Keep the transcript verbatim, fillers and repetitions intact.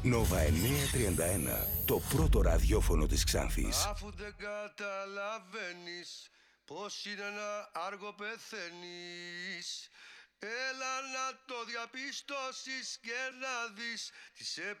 Νόβα εννιακόσια τριάντα ένα, το πρώτο ραδιόφωνο της Ξάνθης. Αφού δεν καταλαβαίνεις πως είναι ένα άργο πεθαίνεις, έλα να το διαπιστώσεις και να δεις τις